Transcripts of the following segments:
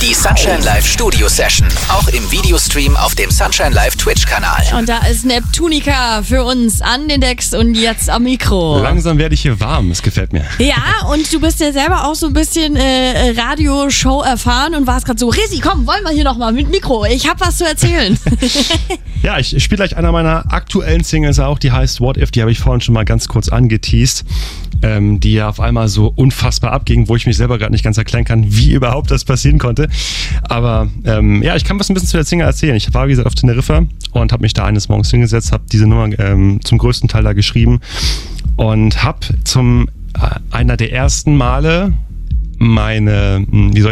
Die Sunshine Live Studio Session. Auch im Videostream auf dem Sunshine Live Twitch-Kanal. Und da ist Neptunica für uns an den Decks und jetzt am Mikro. Langsam werde ich hier warm, es gefällt mir. Ja, und du bist ja selber auch so ein bisschen Radioshow erfahren und warst gerade so, Rizzi, komm, wollen wir hier nochmal mit Mikro? Ich hab was zu erzählen. Ja, ich spiele gleich einer meiner aktuellen Singles auch, die heißt What If, die habe ich vorhin schon mal ganz kurz angeteased, die ja auf einmal so unfassbar abging, wo ich mich selber gerade nicht ganz erklären kann, wie überhaupt das passieren konnte. Aber ja, ich kann was ein bisschen zu der Single erzählen. Ich war, wie gesagt, auf Teneriffa und habe mich da eines Morgens hingesetzt, habe diese Nummer zum größten Teil da geschrieben und habe einer der ersten Male meine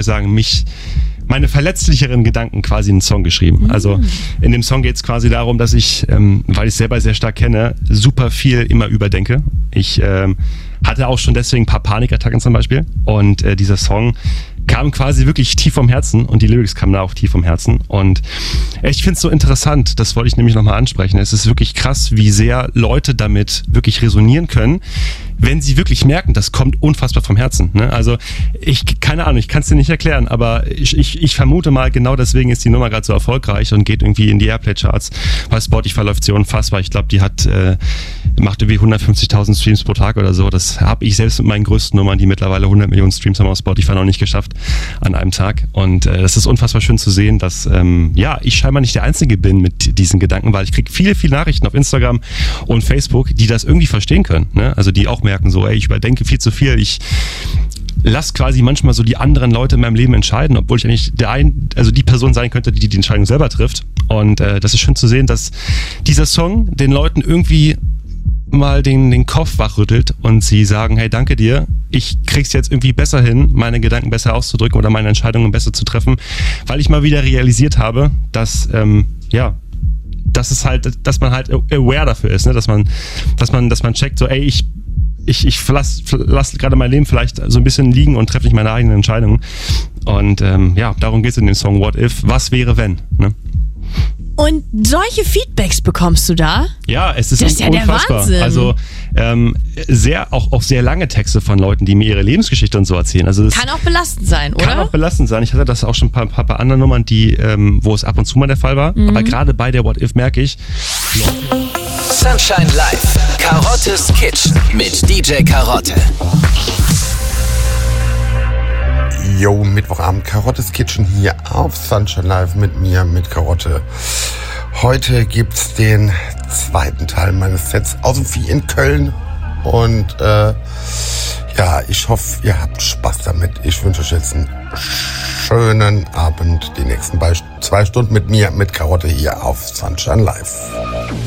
verletzlicheren Gedanken quasi in einen Song geschrieben. Also in dem Song geht es quasi darum, dass ich, weil ich es selber sehr stark kenne, super viel immer überdenke. Ich hatte auch schon deswegen ein paar Panikattacken zum Beispiel. Und dieser Song kam quasi wirklich tief vom Herzen und die Lyrics kamen da auch tief vom Herzen. Und ich finde es so interessant, das wollte ich nämlich nochmal ansprechen. Es ist wirklich krass, wie sehr Leute damit wirklich resonieren können, wenn sie wirklich merken, das kommt unfassbar vom Herzen. Ne? Also keine Ahnung, ich kann es dir nicht erklären, aber ich vermute mal, genau deswegen ist die Nummer gerade so erfolgreich und geht irgendwie in die Airplay-Charts. Bei Spotify läuft sie unfassbar. Ich glaube, die macht irgendwie 150.000 Streams pro Tag oder so. Das habe ich selbst mit meinen größten Nummern, die mittlerweile 100 Millionen Streams haben auf Spotify, noch nicht geschafft an einem Tag. Und das ist unfassbar schön zu sehen, dass ich scheinbar nicht der Einzige bin mit diesen Gedanken, weil ich kriege viele, viele Nachrichten auf Instagram und Facebook, die das irgendwie verstehen können. Ne? Also die auch merken so, ich überdenke viel zu viel, ich lasse quasi manchmal so die anderen Leute in meinem Leben entscheiden, obwohl ich eigentlich die Person sein könnte, die Entscheidung selber trifft. Und das ist schön zu sehen, dass dieser Song den Leuten irgendwie mal den Kopf wachrüttelt und sie sagen, hey, danke dir, ich krieg's jetzt irgendwie besser hin, meine Gedanken besser auszudrücken oder meine Entscheidungen besser zu treffen, weil ich mal wieder realisiert habe, dass dass man halt aware dafür ist, ne? dass man checkt, so, ich lass gerade mein Leben vielleicht so ein bisschen liegen und treffe nicht meine eigenen Entscheidungen. Und darum geht's in dem Song What If, was wäre wenn, ne? Und solche Feedbacks bekommst du da? Ja, es ist das ist ja unfassbar. Der Wahnsinn. Also auch sehr lange Texte von Leuten, die mir ihre Lebensgeschichte und so erzählen. Also das kann auch belastend sein, oder? Kann auch belastend sein. Ich hatte das auch schon ein paar anderen Nummern, wo es ab und zu mal der Fall war. Aber gerade bei der What If merke ich, Sunshine Live, Karottes Kitchen mit DJ Karotte. Yo, Mittwochabend, Karottes Kitchen hier auf Sunshine Live mit mir, mit Karotte. Heute gibt's den zweiten Teil meines Sets aus dem Vieh in Köln. Und ich hoffe, ihr habt Spaß damit. Ich wünsche euch jetzt einen schönen Abend. Die nächsten 2 Stunden mit mir, mit Karotte hier auf Sunshine Live.